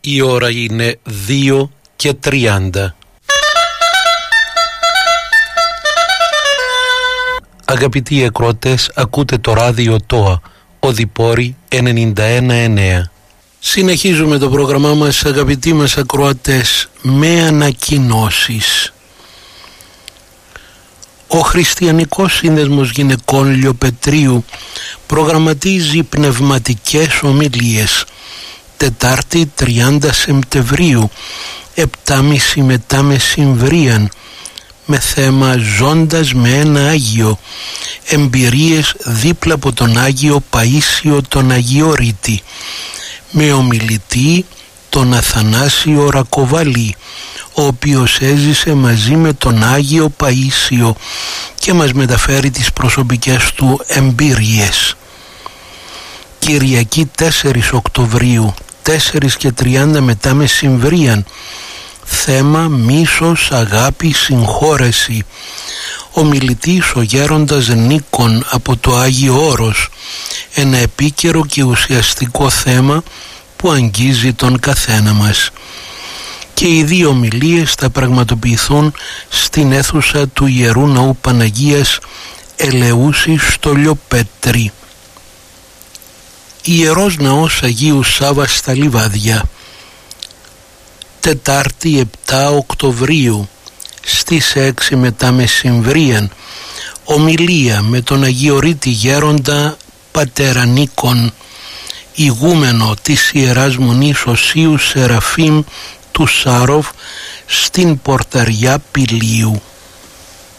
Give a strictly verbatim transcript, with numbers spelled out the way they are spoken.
Η ώρα είναι δύο και τριάντα. Αγαπητοί ακροατές, ακούτε το ράδιο ΤΟΑ, Οδυπόρη ενενήντα ένα εννέα. Συνεχίζουμε το πρόγραμμά μας, αγαπητοί μας ακροατές, με ανακοινώσεις. Ο Χριστιανικός Σύνδεσμος Γυναικών Λιοπετρίου προγραμματίζει πνευματικές ομιλίες Τετάρτη τριάντα Σεπτεμβρίου, επτά και μισή μετά μεσημβρίαν, με θέμα «Ζώντας με ένα Άγιο», εμπειρίες δίπλα από τον Άγιο Παΐσιο τον Αγιορείτη, με ομιλητή τον Αθανάσιο Ρακοβαλή, ο οποίος έζησε μαζί με τον Άγιο Παΐσιο και μας μεταφέρει τις προσωπικές του εμπειρίες. Κυριακή τέσσερις Οκτωβρίου, τέσσερα και τριάντα μετά μεσημβρίαν, θέμα μίσος, αγάπη, συγχώρεση. Ομιλητής ο γέροντας Νίκον από το Άγιο Όρος, ένα επίκαιρο και ουσιαστικό θέμα που αγγίζει τον καθένα μας. Και οι δύο ομιλίες θα πραγματοποιηθούν στην αίθουσα του Ιερού Ναού Παναγίας Ελεούσης στο Λιοπέτρι. Ιερός Ναός Αγίου Σάββα στα Λιβάδια, Τετάρτη επτά Οκτωβρίου στις έξι μετά μεσημβρίαν, ομιλία με τον Αγιορείτη Γέροντα Πατέρα Νίκον, ηγούμενο της Ιεράς Μονής Οσίου Σεραφείμ του Σάροφ στην Πορταριά Πηλίου.